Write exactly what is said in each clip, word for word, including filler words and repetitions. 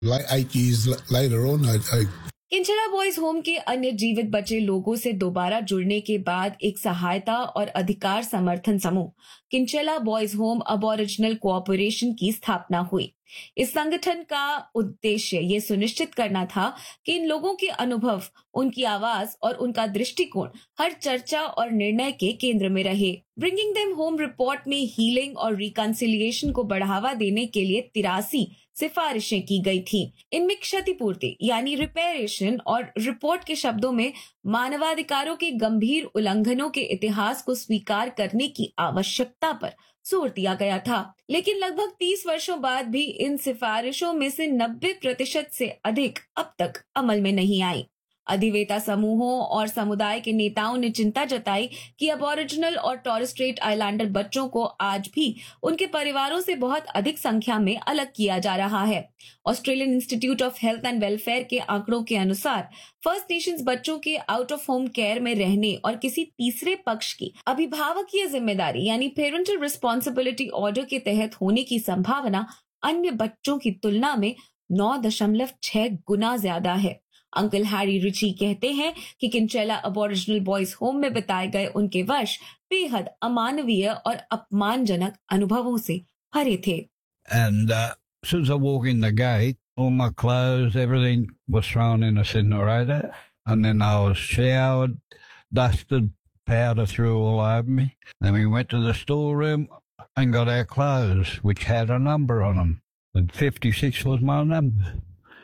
like eight years later on, I, I किंचला boys home के अन्य जीवित बचे लोगों से दोबारा जुड़ने के बाद एक सहायता और अधिकार समर्थन समूह किंचला बॉयज होम अबॉरिजिनल कोऑपरेशन की स्थापना हुई। इस संगठन का उद्देश्य ये सुनिश्चित करना था कि इन लोगों के अनुभव, उनकी आवाज और उनका दृष्टिकोण हर चर्चा और निर्णय के केंद्र में रहे। ब्रिंगिंग देम होम रिपोर्ट में हीलिंग और रिकंसिलिएशन को बढ़ावा देने के लिए तिरासी सिफारिशें की गई थी। इनमें क्षतिपूर्ति यानी रिपेयरेशन और रिपोर्ट के शब्दों में मानवाधिकारों के गंभीर उल्लंघनों के इतिहास को स्वीकार करने की आवश्यकता पर जोर दिया गया था। लेकिन लगभग तीस वर्षों बाद भी इन सिफारिशों में से नब्बे प्रतिशत से अधिक अब तक अमल में नहीं आई। अधिवेता समूहों और समुदाय के नेताओं ने चिंता जताई कि अबॉरिजिनल और टॉरेस स्ट्रेट आइलैंडर बच्चों को आज भी उनके परिवारों से बहुत अधिक संख्या में अलग किया जा रहा है। Australian institute of health and welfare के आंकड़ों के अनुसार फर्स्ट नेशंस बच्चों के आउट ऑफ होम केयर में रहने और किसी तीसरे पक्ष की अभिभावकीय जिम्मेदारी यानी पेरेंटल रिस्पॉन्सिबिलिटी ऑर्डर के तहत होने की संभावना अन्य बच्चों की तुलना में नौ दशमलव छह गुना ज्यादा है। अंकल हैरी रिची कहते हैं कि किंचला अबॉरिजिनल बॉयज होम में बिताए गए उनके वर्ष बेहद अमानवीय और अपमानजनक अनुभवों से भरे थे। And uh, as soon as I walk in the gate, all my clothes, everything was thrown in the incinerator, and then I was showered, dusted, powder threw all over me. Then we went to the storeroom and got our clothes, which had a number on them, and fifty-six was my number.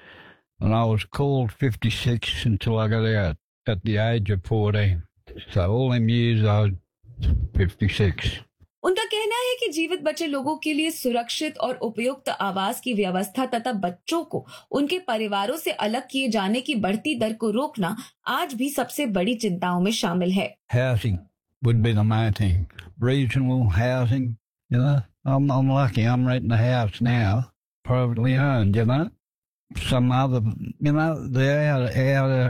And I was called fifty-six until I got out at the age of fourteen. So all them years I was fifty-six. उनका कहना है कि जीवित बचे लोगों के लिए सुरक्षित और उपयुक्त आवास की व्यवस्था तथा बच्चों को उनके परिवारों से अलग किए जाने की बढ़ती दर को रोकना आज भी सबसे बड़ी चिंताओं में शामिल है। Housing would be the main thing. Regional housing, you know. I'm, I'm lucky I'm renting a house now, privately owned, you know. Some other, you know, they're out, out,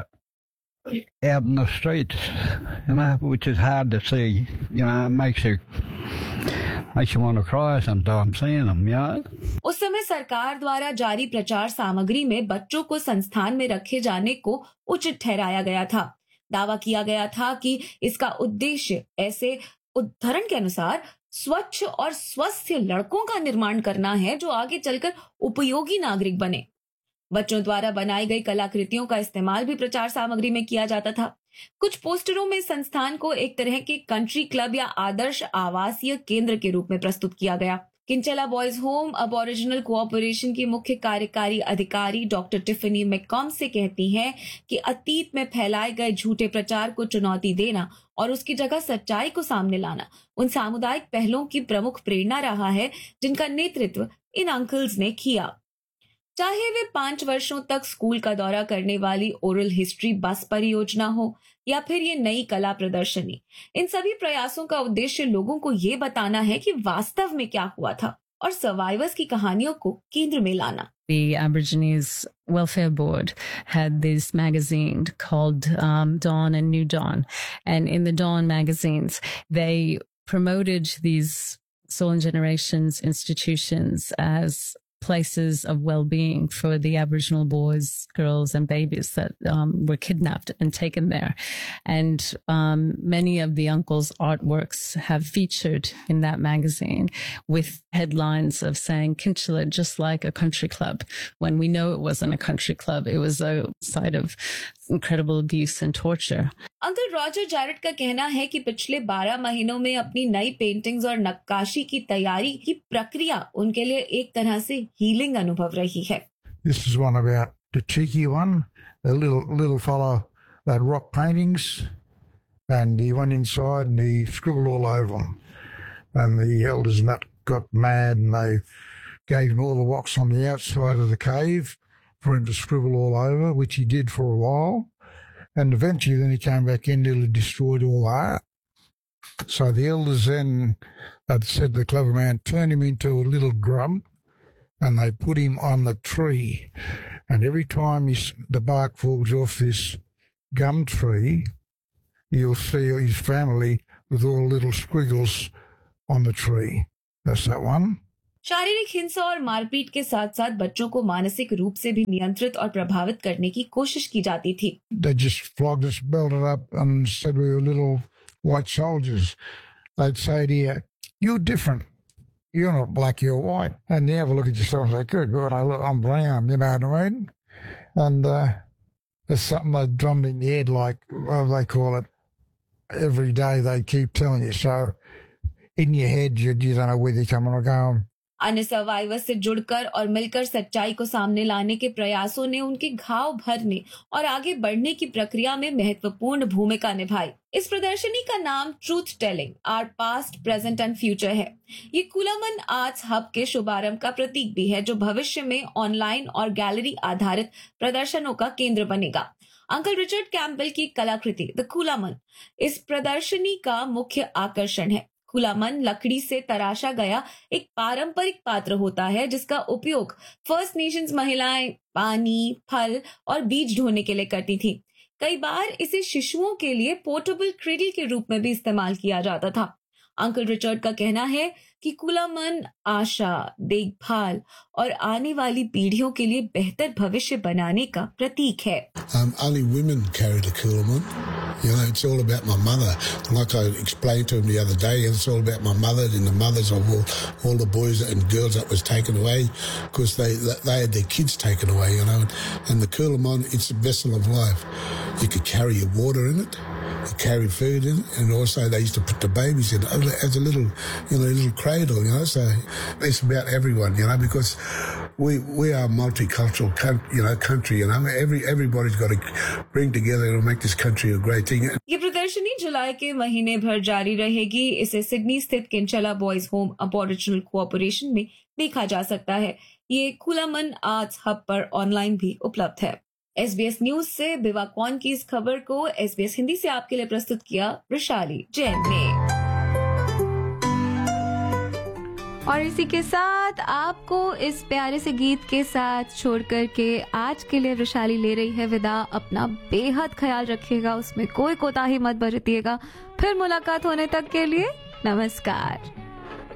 out in the streets, you know, which is hard to see. You know, it makes you, makes you want to cry sometimes seeing them, you know. उस समय सरकार द्वारा जारी प्रचार सामग्री में बच्चों को संस्थान में रखे जाने को उचित ठहराया गया था। दावा किया गया था कि इसका उद्देश्य ऐसे उद्धरण के अनुसार स्वच्छ और स्वस्थ लड़कों का निर्माण करना है जो आगे चलकर उपयोगी नागरिक बने। बच्चों द्वारा बनाई गई कलाकृतियों का इस्तेमाल भी प्रचार सामग्री में किया जाता था। कुछ पोस्टरों में संस्थान को एक तरह के कंट्री क्लब या आदर्श आवासीय केंद्र के रूप में प्रस्तुत किया गया। किंचला बॉयज होम अबॉरिजिनल कोऑपरेशन की मुख्य कार्यकारी अधिकारी डॉक्टर टिफनी मैककॉम्से कहती हैं कि अतीत में फैलाए गए झूठे प्रचार को चुनौती देना और उसकी जगह सच्चाई को सामने लाना उन सामुदायिक पहलों की प्रमुख प्रेरणा रहा है जिनका नेतृत्व इन अंकल्स ने किया। चाहे वे पांच वर्षों तक स्कूल का दौरा करने वाली ओरल हिस्ट्री बस परियोजना हो या फिर ये नई कला प्रदर्शनी, इन सभी प्रयासों का उद्देश्य लोगों को ये बताना है कि वास्तव में क्या हुआ था और सर्वाइवर्स की कहानियों को केंद्र में लाना। The Aborigines Welfare Board had this magazine called um, Dawn and New Dawn, and in the Dawn magazines they promoted these Stolen Generations institutions as places of well-being for the Aboriginal boys, girls and babies that um, were kidnapped and taken there. And um, many of the uncles' artworks have featured in that magazine with headlines of saying Kinchala just like a country club, when we know it wasn't a country club. It was a site of incredible abuse and torture. Uncle Roger Jarrett का कहना है कि पिछले बारह महीनों में अपनी नई पेंटिंग्स और नक्काशी की तैयारी की प्रक्रिया उनके लिए एक तरह से हीलिंग अनुभव रही है। This is one about the cheeky one, the little little fellow that rock paintings, and he went inside and he scribbled all over them, and the elders and that got mad and they gave him all the rocks on the outside of the cave for him to scribble all over, which he did for a while. And eventually then he came back in and destroyed all that. So the elders then uh, said to the clever man, turn him into a little drum, and they put him on the tree. And every time he's, the bark falls off this gum tree, you'll see his family with all little squiggles on the tree. That's that one. शारीरिक हिंसा और मारपीट के साथ साथ बच्चों को मानसिक रूप से भी नियंत्रित और प्रभावित करने की कोशिश की जाती थी। They just flogged us, belted up, and said we were little white soldiers. They'd say to you, "You're different. You're not black. You're white." And you have a look at yourself and say, "Good God, I look, I'm brown." You know what I mean? And uh, there's something they drummed in the head, like what do they call it? Every day they keep telling you. So in your head, you, you don't know whether you're coming or going. अन्य survivor से जुड़कर और मिलकर सच्चाई को सामने लाने के प्रयासों ने उनके घाव भरने और आगे बढ़ने की प्रक्रिया में महत्वपूर्ण भूमिका निभाई। इस प्रदर्शनी का नाम truth telling our past, present and future है। ये कूलामन आर्ट्स हब के शुभारंभ का प्रतीक भी है, जो भविष्य में ऑनलाइन और गैलरी आधारित प्रदर्शनों का केंद्र बनेगा। अंकल रिचर्ड कैम्पबेल की कलाकृति द कूलामन इस प्रदर्शनी का मुख्य आकर्षण है। कूलामन लकड़ी से तराशा गया एक पारंपरिक पात्र होता है, जिसका उपयोग फर्स्ट नेशंस महिलाएं पानी, फल और बीज ढोने के लिए करती थी। कई बार इसे शिशुओं के लिए पोर्टेबल क्रेडल के रूप में भी इस्तेमाल किया जाता था। अंकल रिचर्ड का कहना है कि कूलामन आशा, देखभाल और आने वाली पीढ़ियों के लिए बेहतर भविष्य बनाने का प्रतीक है। Um, only women carried a Kulaman. You know, it's all about my mother. Like I explained to him the other day, it's all about my mother and the mothers of all, all the boys and girls that was taken away because they they had their kids taken away, you know. And the Kulaman, it's a vessel of life. You could carry your water in it. Carry food in, and also they used to put the babies in as a little, you know, little cradle, you know. So it's about everyone, you know, because we we are a multicultural, you know, country, you know. Every everybody's got to bring together and make this country a great thing. ये प्रदर्शनी जुलाई के महीने भर जारी रहेगी। इसे Sydney स्थित किंचला boys home अबॉरिजिनल cooperation में देखा जा सकता है। ये कूलामन आर्ट्स हब पर ऑनलाइन भी उपलब्ध है। एसबीएस न्यूज से बिवा कौन की इस खबर को एसबीएस हिंदी से आपके लिए प्रस्तुत किया वृशाली जैन ने। और इसी के साथ आपको इस प्यारे से गीत के साथ छोड़ कर के आज के लिए वृशाली ले रही है विदा। अपना बेहद ख्याल रखिएगा, उसमें कोई कोताही मत बरतिएगा। फिर मुलाकात होने तक के लिए नमस्कार।